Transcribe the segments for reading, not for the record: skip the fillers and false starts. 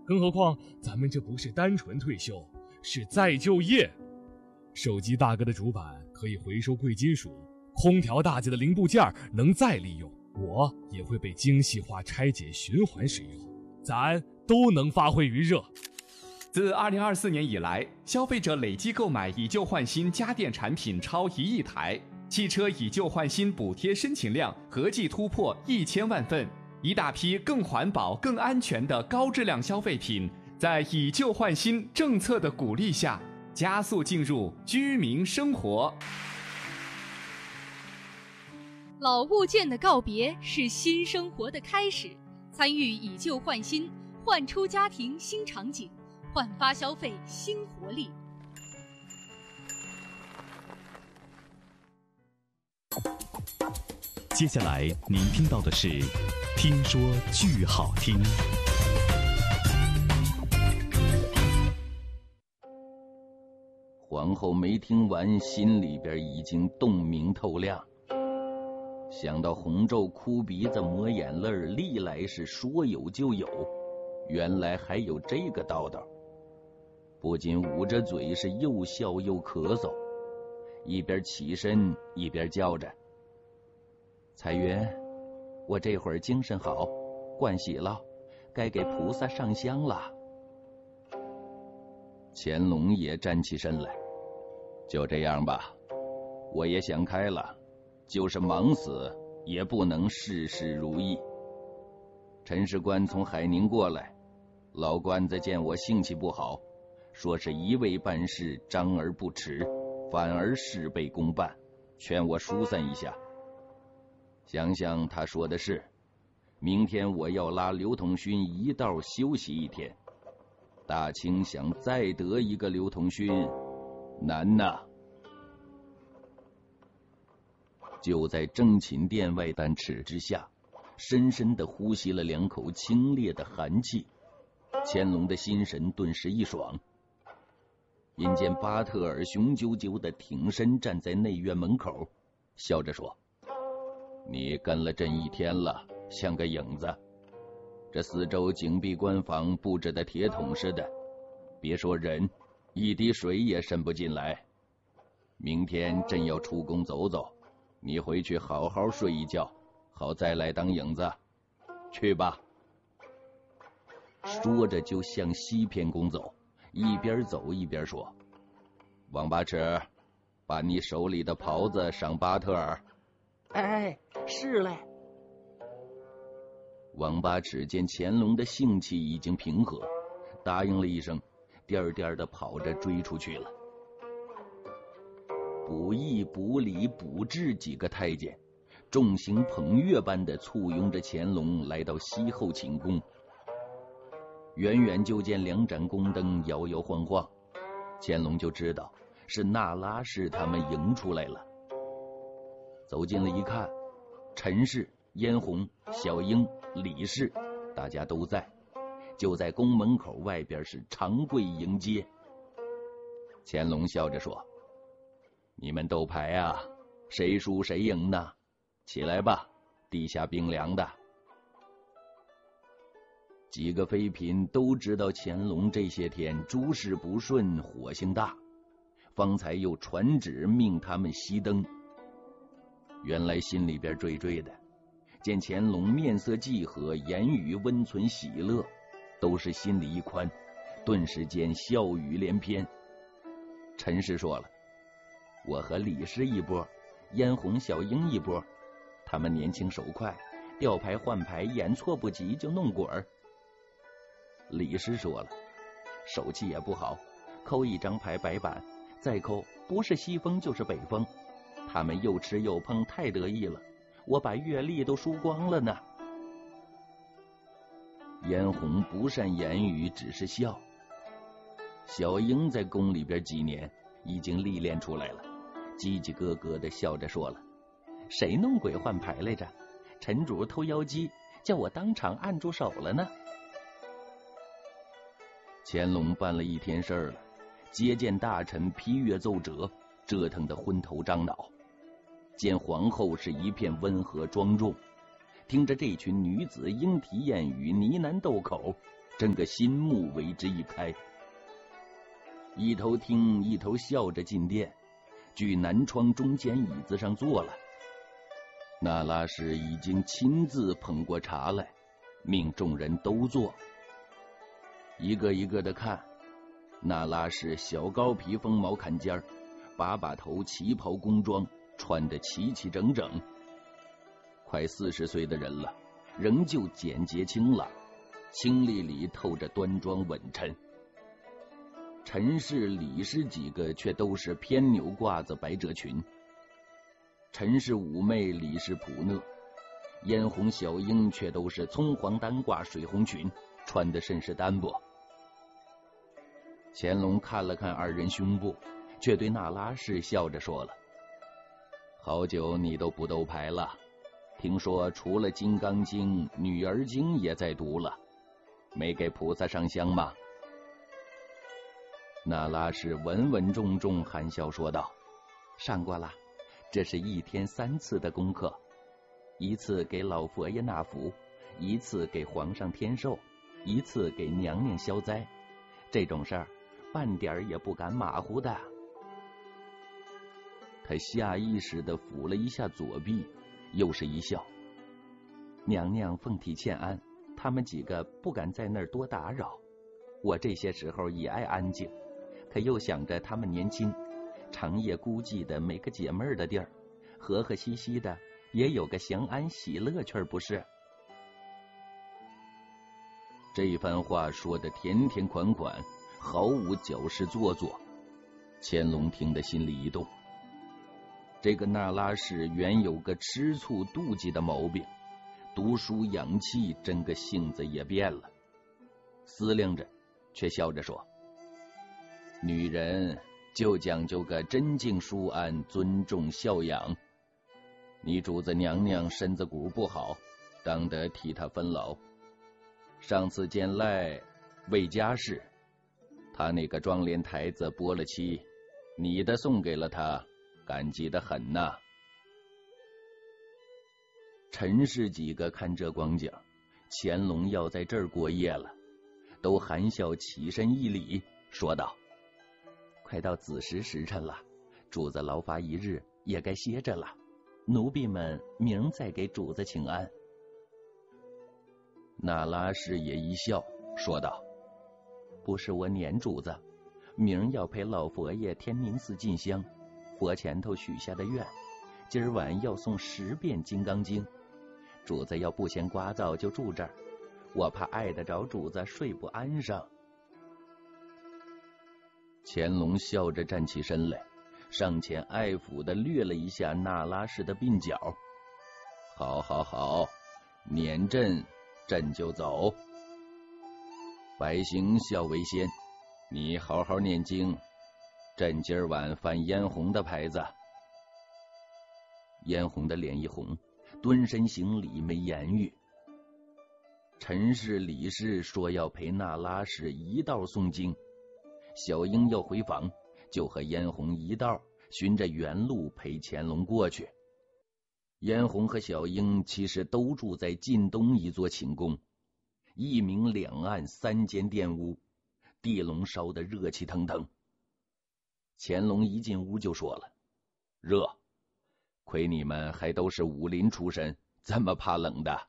更何况咱们这不是单纯退休，是再就业。手机大哥的主板可以回收贵金属，空调大姐的零部件能再利用，我也会被精细化拆解循环使用，咱都能发挥余热。 自2024年以来，消费者累计购买以旧换新家电产品超1亿台，汽车以旧换新补贴申请量合计突破1000万份，一大批更环保、更安全的高质量消费品，在以旧换新政策的鼓励下，加速进入居民生活。 老物件的告别是新生活的开始，参与以旧换新，焕出家庭新场景，焕发消费新活力。 接下来您听到的是听说剧好听。 皇后没听完，心里边已经洞明透亮。想到洪昼哭鼻子抹眼泪，历来是说有就有，原来还有这个道道。不仅捂着嘴是又笑又咳嗽，一边起身一边叫着：彩云，我这会儿精神好，盥洗了，该给菩萨上香了。乾隆也站起身来：就这样吧，我也想开了，就是忙死也不能事事如意。陈士官从海宁过来，老官子见我性气不好，说是一味办事张而不弛，反而事倍功半，劝我疏散一下。想想他说的是，明天我要拉刘统勋一道休息一天，大清想再得一个刘统勋难呐。就在正寝殿外丹尺之下，深深地呼吸了2口清冽的寒气，乾隆的心神顿时一爽。因见巴特尔雄赳赳地挺身站在内院门口，笑着说：你跟了朕1天了，像个影子，这四周紧闭关防布置的铁桶似的，别说人，一滴水也渗不进来。明天朕要出宫走走，你回去好好睡一觉，好再来当影子，去吧。说着就向西偏宫走，一边走一边说：王八尺，把你手里的袍子赏巴特尔。 哎，是嘞。 王八尺见乾隆的性气已经平和，答应了一声，颠颠的跑着追出去了。补义、补礼、补治几个太监，众星捧月般的簇拥着乾隆来到西后寝宫。远远就见2盏宫灯摇摇晃晃，乾隆就知道是那拉氏他们迎出来了。走近了一看，陈氏、嫣红、小英、李氏大家都在，就在宫门口外边是长跪迎接。乾隆笑着说：你们斗牌啊，谁输谁赢呢？起来吧，地下冰凉的。几个妃嫔都知道乾隆这些天诸事不顺，火性大，方才又传旨命他们熄灯。原来心里边惴惴的，见乾隆面色季和，言语温存喜乐，都是心里一宽，顿时间笑语连篇。陈氏说了：我和李氏一波，嫣红、小英一波，他们年轻手快，调牌换牌眼错不及就弄滚儿。李氏说了：手气也不好，抠一张牌白板，再抠不是西风就是北风，他们又吃又碰，太得意了，我把阅历都输光了呢。嫣红不善言语，只是笑。小英在宫里边几年，已经历练出来了，叽叽咯咯的笑着说了：谁弄鬼换牌来着？陈主偷妖姬，叫我当场按住手了呢。乾隆办了1天事儿了，接见大臣，批阅奏折，折腾得昏头胀脑。见皇后是一片温和庄重，听着这群女子莺啼燕语，呢喃斗口， 整个心目为之一开。一头听一头笑着进殿，距南窗中间椅子上坐了。那拉氏已经亲自捧过茶来，命众人都坐。一个一个的看，那拉氏小高皮风毛坎肩，把头旗袍工装，穿得齐齐整整。快40岁的人了，仍旧简洁清朗，清丽里透着端庄稳沉。陈氏、李氏几个却都是偏牛褂子百褶裙。陈氏妩媚，李氏朴讷，嫣红、小英却都是葱黄单褂水红裙，穿得甚是单薄。乾隆看了看二人胸部，却对那拉氏笑着说了：“好久你都不斗牌了，听说除了《金刚经》，《女儿经》也在读了，没给菩萨上香吗？”那拉氏稳稳重重含笑说道：“上过了，这是1天3次的功课，一次给老佛爷纳福，一次给皇上添寿，一次给娘娘消灾，这种事儿半点也不敢马虎的。”他下意识地抚了一下左臂，又是一笑：“娘娘奉体欠安，他们几个不敢在那儿多打扰，我这些时候也爱安静，可又想着他们年轻，长夜孤寂的没个解闷的地儿，和和稀稀的也有个祥安喜乐趣儿，不是？”这番话说得甜甜款款，毫无矫饰做作。乾隆听得心里一动。这个那拉氏原有个吃醋妒忌的毛病，读书养气，整个性子也变了。思量着，却笑着说：“女人就讲究个贞静淑安，尊重孝养。你主子娘娘身子骨不好，当得替她分劳。上次见赖魏家氏，他那个庄帘台子剥了漆，你的送给了他，感激得很呐。”陈氏几个看这光景，乾隆要在这儿过夜了，都含笑起身一礼，说道：“快到子时时辰了，主子劳发一日，也该歇着了。奴婢们明再给主子请安。”那拉氏也一笑，说道：“不是我撵主子，明要陪老佛爷天宁寺进香，佛前头许下的愿，今儿晚要诵10遍《金刚经》。主子要不嫌聒噪，就住这儿，我怕碍得着主子睡不安上。”乾隆笑着站起身来，上前爱抚地掠了一下那拉氏的鬓角：“好好好，撵朕，朕就走。百行孝为先，你好好念经，朕今儿晚翻嫣红的牌子。”嫣红的脸一红，蹲身行礼，没言语。陈氏、李氏说要陪那拉氏一道诵经，小英要回房，就和嫣红一道循着原路陪乾隆过去。嫣红和小英其实都住在晋东一座寝宫，一明两暗3间殿屋，地笼烧得热气腾腾。乾隆一进屋就说了：“热，亏你们还都是武林出身，怎么怕冷的？”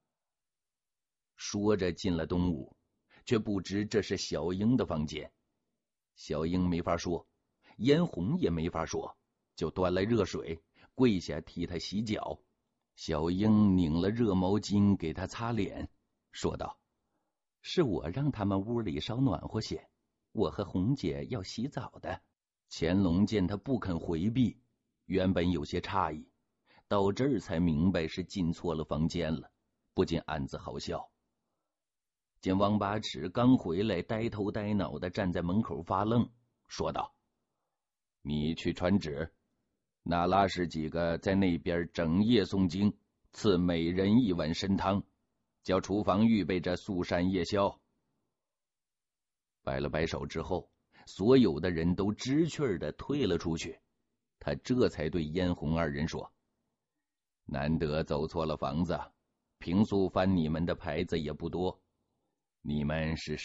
说着进了东屋，却不知这是小英的房间。小英没法说，嫣红也没法说，就端来热水，跪下替他洗脚。小英拧了热毛巾给他擦脸，说道：“是我让他们屋里稍暖和些，我和红姐要洗澡的。”乾隆见他不肯回避，原本有些诧异，到这儿才明白是进错了房间了，不禁暗自好笑。见王八尺刚回来，呆头呆脑的站在门口发愣，说道：“你去传旨，那拉氏几个在那边整夜诵经，赐每人1碗参汤，叫厨房预备着素膳夜宵。”摆了摆手之后，所有的人都知趣的退了出去。他这才对嫣红二人说：“难得走错了房子，平素翻你们的牌子也不多， 你们是